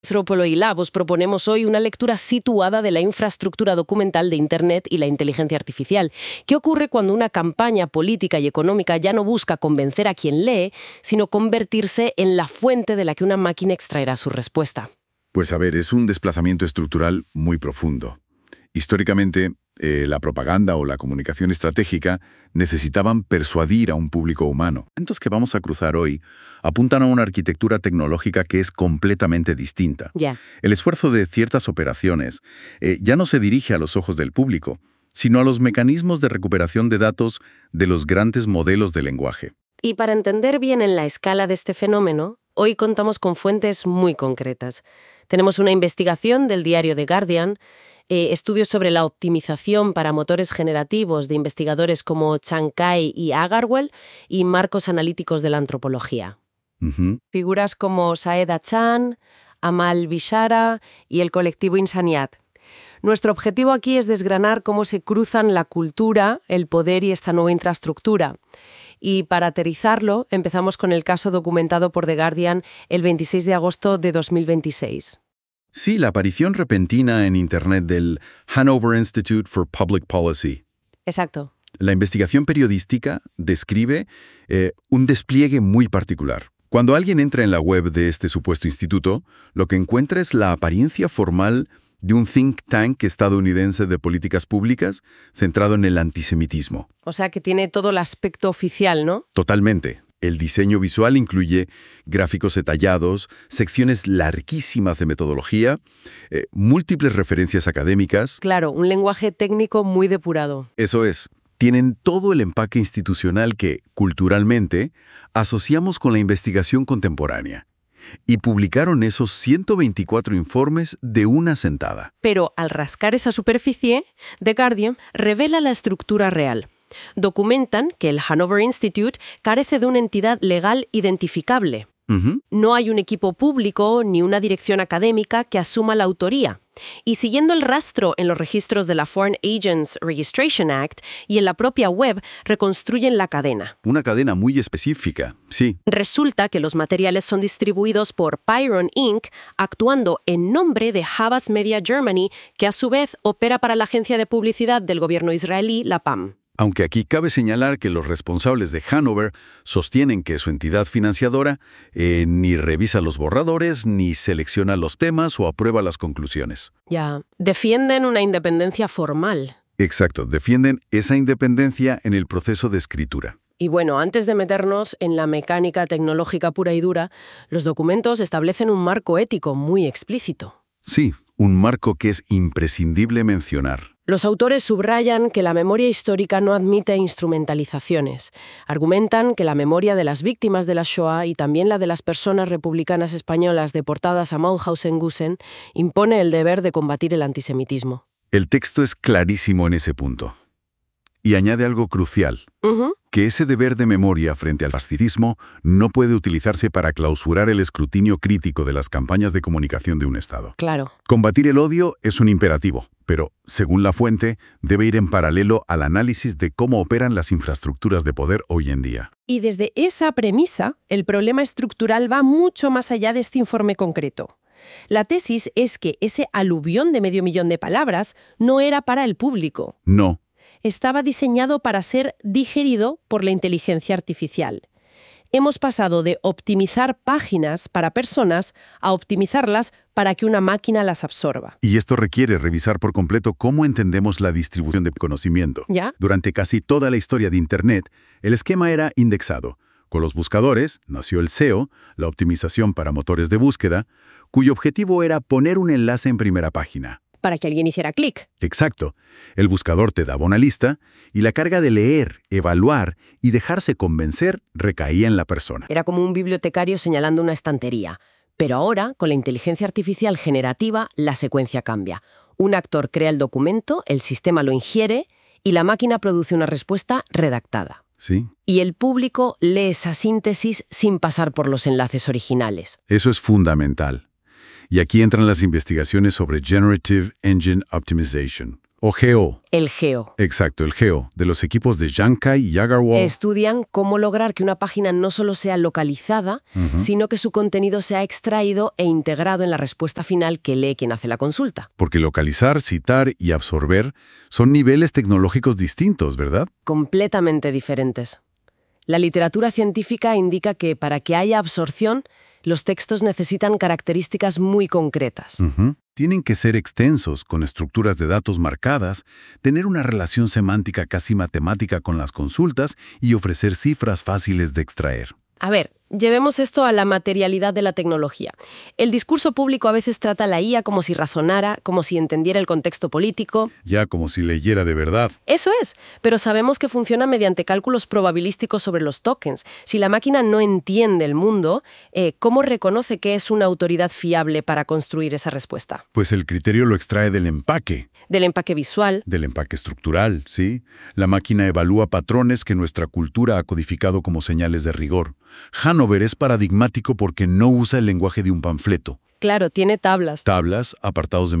Anthropology Lab os proponemos hoy una lectura situada de la infraestructura documental de Internet y la inteligencia artificial. ¿Qué ocurre cuando una campaña política y económica ya no busca convencer a quien lee, sino convertirse en la fuente de la que una máquina extraerá su respuesta? Pues a ver, es un desplazamiento estructural muy profundo. Históricamente, la propaganda o la comunicación estratégica necesitaban persuadir a un público humano. Los que vamos a cruzar hoy apuntan a una arquitectura tecnológica que es completamente distinta. Ya. El esfuerzo de ciertas operaciones ya no se dirige a los ojos del público, sino a los mecanismos de recuperación de datos de los grandes modelos de lenguaje. Y para entender bien en la escala de este fenómeno, hoy contamos con fuentes muy concretas. Tenemos una investigación del diario The Guardian, estudios sobre la optimización para motores generativos de investigadores como Chankay y Agarwal y marcos analíticos de la antropología. Figuras como Saeda Chan, Amal Bishara y el colectivo Insaniat. Nuestro objetivo aquí es desgranar cómo se cruzan la cultura, el poder y esta nueva infraestructura. Y para aterrizarlo, empezamos con el caso documentado por The Guardian el 26 de agosto de 2026. Sí, la aparición repentina en Internet del Hanover Institute for Public Policy. Exacto. La investigación periodística describe un despliegue muy particular. Cuando alguien entra en la web de este supuesto instituto, lo que encuentra es la apariencia formal de un think tank estadounidense de políticas públicas centrado en el antisemitismo. O sea que tiene todo el aspecto oficial, ¿no? Totalmente. El diseño visual incluye gráficos detallados, secciones larguísimas de metodología, múltiples referencias académicas. Claro, un lenguaje técnico muy depurado. Eso es. Tienen todo el empaque institucional que, culturalmente, asociamos con la investigación contemporánea. Y publicaron esos 124 informes de una sentada. Pero al rascar esa superficie, The Guardian revela la estructura real. Documentan que el Hanover Institute carece de una entidad legal identificable. No hay un equipo público ni una dirección académica que asuma la autoría. Y siguiendo el rastro en los registros de la Foreign Agents Registration Act y en la propia web, reconstruyen la cadena. Una cadena muy específica, sí. Resulta que los materiales son distribuidos por Pyron Inc., actuando en nombre de Havas Media Germany, que a su vez opera para la agencia de publicidad del gobierno israelí, la PAM. Aunque aquí cabe señalar que los responsables de Hanover sostienen que su entidad financiadora ni revisa los borradores, ni selecciona los temas o aprueba las conclusiones. Ya, defienden una independencia formal. Exacto, defienden esa independencia en el proceso de escritura. Y bueno, antes de meternos en la mecánica tecnológica pura y dura, los documentos establecen un marco ético muy explícito. Sí, un marco que es imprescindible mencionar. Los autores subrayan que la memoria histórica no admite instrumentalizaciones. Argumentan que la memoria de las víctimas de la Shoah y también la de las personas republicanas españolas deportadas a Mauthausen-Gusen impone el deber de combatir el antisemitismo. El texto es clarísimo en ese punto. Y añade algo crucial, que ese deber de memoria frente al fascismo no puede utilizarse para clausurar el escrutinio crítico de las campañas de comunicación de un Estado. Claro. Combatir el odio es un imperativo, pero, según la fuente, debe ir en paralelo al análisis de cómo operan las infraestructuras de poder hoy en día. Y desde esa premisa, el problema estructural va mucho más allá de este informe concreto. La tesis es que ese aluvión de 500.000 de palabras no era para el público. No. Estaba diseñado para ser digerido por la inteligencia artificial. Hemos pasado de optimizar páginas para personas a optimizarlas para que una máquina las absorba. Y esto requiere revisar por completo cómo entendemos la distribución de conocimiento. ¿Ya? Durante casi toda la historia de Internet, el esquema era indexado. Con los buscadores nació el SEO, la optimización para motores de búsqueda, cuyo objetivo era poner un enlace en primera página. Para que alguien hiciera clic. Exacto. El buscador te daba una lista y la carga de leer, evaluar y dejarse convencer recaía en la persona. Era como un bibliotecario señalando una estantería. Pero ahora, con la inteligencia artificial generativa, la secuencia cambia. Un actor crea el documento, el sistema lo ingiere y la máquina produce una respuesta redactada. Sí. Y el público lee esa síntesis sin pasar por los enlaces originales. Eso es fundamental. Y aquí entran las investigaciones sobre Generative Engine Optimization, O GEO. El GEO. Exacto, el GEO, de los equipos de Jankai y Agarwal. Estudian cómo lograr que una página no solo sea localizada, sino que su contenido sea extraído e integrado en la respuesta final que lee quien hace la consulta. Porque localizar, citar y absorber son niveles tecnológicos distintos, ¿verdad? Completamente diferentes. La literatura científica indica que para que haya absorción, los textos necesitan características muy concretas. Tienen que ser extensos, con estructuras de datos marcadas, tener una relación semántica casi matemática con las consultas y ofrecer cifras fáciles de extraer. A ver, llevemos esto a la materialidad de la tecnología. El discurso público a veces trata a la IA como si razonara, como si entendiera el contexto político. Ya como si leyera de verdad. Eso es, pero sabemos que funciona mediante cálculos probabilísticos sobre los tokens. Si la máquina no entiende el mundo, ¿cómo reconoce que es una autoridad fiable para construir esa respuesta? Pues el criterio lo extrae del empaque. Del empaque visual. Del empaque estructural, ¿sí? La máquina evalúa patrones que nuestra cultura ha codificado como señales de rigor. Hanover es paradigmático porque no usa el lenguaje de un panfleto. Claro, tiene tablas. Tablas, apartados de